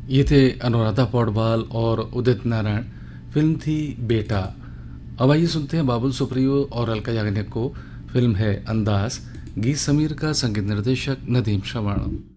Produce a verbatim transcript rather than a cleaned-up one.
ये थे अनुराधा पौडवाल और उदित नारायण। फिल्म थी बेटा। अब आइए सुनते हैं बाबुल सुप्रियो और अलका याग्निक को। फिल्म है अंदाज। गीत समीर का, संगीत निर्देशक नदीम श्रवण।